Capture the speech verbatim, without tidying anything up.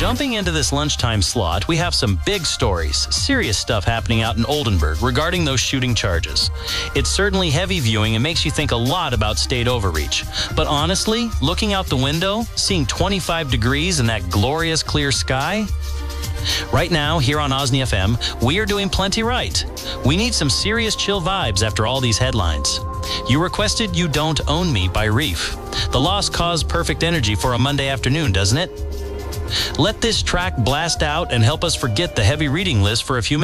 Jumping into this lunchtime slot, we have some big stories, serious stuff happening out in Oldenburg regarding those shooting charges. It's certainly heavy viewing and makes you think a lot about state overreach. But honestly, looking out the window, seeing twenty-five degrees in that glorious clear sky, right now, here on Osney F M, we are doing plenty right. We need some serious chill vibes after all these headlines. You requested You Don't Own Me by Reef. The Lost Cause perfect energy for a Monday afternoon, doesn't it? Let this track blast out and help us forget the heavy reading list for a few minutes.